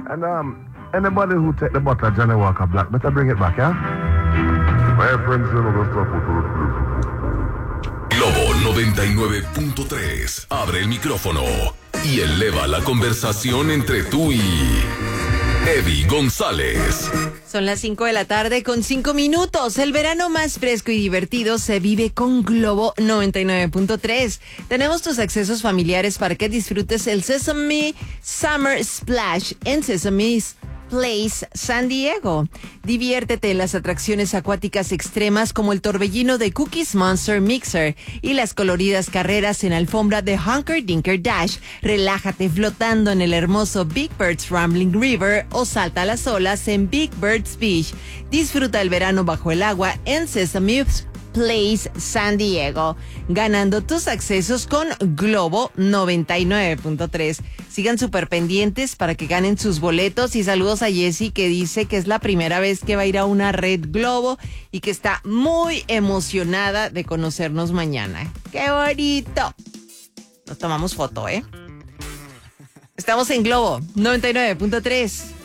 And anybody who take the bottle of Johnny Walker Black, better bring it back, yeah? My friends, you know the stuff Globo 99.3. Abre el micrófono y eleva la conversación entre tú y Eddie González. Son las 5 de la tarde con 5 minutos. El verano más fresco y divertido se vive con Globo 99.3. Tenemos tus accesos familiares para que disfrutes el Sesame Summer Splash en Sesame's Place San Diego. Diviértete en las atracciones acuáticas extremas como el torbellino de Cookies Monster Mixer y las coloridas carreras en alfombra de Hunker Dinker Dash. Relájate flotando en el hermoso Big Bird's Rambling River o salta a las olas en Big Bird's Beach. Disfruta el verano bajo el agua en Sesame's Place San Diego, ganando tus accesos con Globo 99.3. Sigan súper pendientes para que ganen sus boletos y saludos a Jessie, que dice que es la primera vez que va a ir a una red Globo y que está muy emocionada de conocernos mañana. ¡Qué bonito! Nos tomamos foto, ¿eh? Estamos en Globo 99.3.